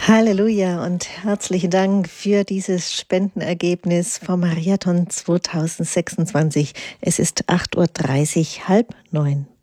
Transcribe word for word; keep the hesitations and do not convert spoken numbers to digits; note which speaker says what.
Speaker 1: Halleluja und herzlichen Dank für dieses Spendenergebnis vom Mariathon zwanzig sechsundzwanzig. Es ist acht Uhr dreißig, halb neun.